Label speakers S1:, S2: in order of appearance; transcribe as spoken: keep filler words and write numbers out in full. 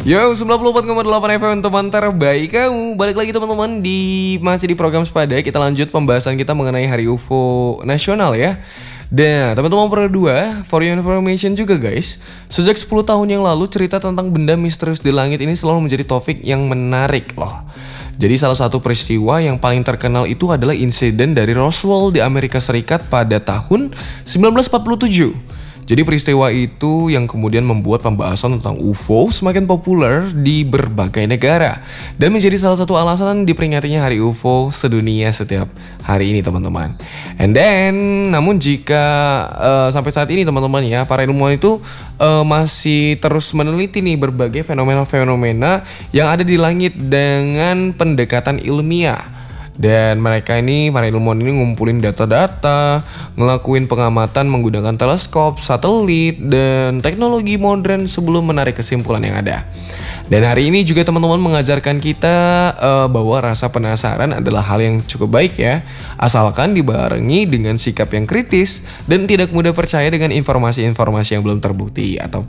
S1: Yo, sembilan puluh empat koma delapan F M teman terbaik kamu. Balik lagi teman-teman di masih di program Sepada. Kita lanjut pembahasan kita mengenai Hari U F O Nasional ya. Dan teman-teman per dua, for your information juga guys, sejak sepuluh tahun yang lalu cerita tentang benda misterius di langit ini selalu menjadi topik yang menarik loh. Jadi salah satu peristiwa yang paling terkenal itu adalah insiden dari Roswell di Amerika Serikat pada tahun sembilan belas empat puluh tujuh. Jadi peristiwa itu yang kemudian membuat pembahasan tentang U F O semakin populer di berbagai negara dan menjadi salah satu alasan diperingatinya Hari U F O sedunia setiap hari ini teman-teman. And then, namun jika uh, sampai saat ini teman-teman ya, para ilmuwan itu uh, masih terus meneliti nih berbagai fenomena-fenomena yang ada di langit dengan pendekatan ilmiah. Dan mereka ini, para ilmuwan ini ngumpulin data-data, ngelakuin pengamatan menggunakan teleskop, satelit, dan teknologi modern sebelum menarik kesimpulan yang ada. Dan hari ini juga teman-teman mengajarkan kita uh, bahwa rasa penasaran adalah hal yang cukup baik ya, asalkan dibarengi dengan sikap yang kritis dan tidak mudah percaya dengan informasi-informasi yang belum terbukti atau